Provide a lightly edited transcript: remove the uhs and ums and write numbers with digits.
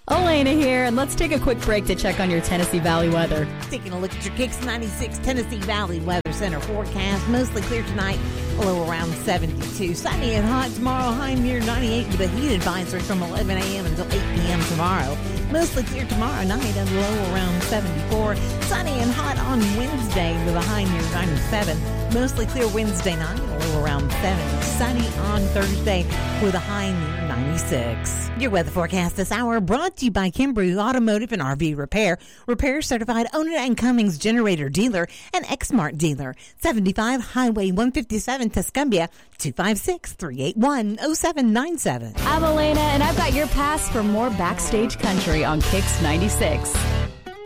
Elena here, and let's take a quick break to check on your Tennessee Valley weather. Taking a look at your Kicks 96 Tennessee Valley Weather Center forecast. Mostly clear tonight, a low around 72. Sunny and hot tomorrow, high near 98 with a heat advisory from 11 a.m. until 8 p.m. tomorrow. Mostly clear tomorrow night and low around 74. Sunny and hot on Wednesday with a high near 97. Mostly clear Wednesday night, a low around 70. Sunny on Thursday with a high near 96. Your weather forecast this hour brought to you by Kimbrough Automotive and RV Repair. Repair certified owner and Cummings generator dealer and Exmart dealer. 75 Highway 157 Tuscumbia, 256-381-0797. I'm Elena, and I've got your pass for more backstage country on Kicks 96.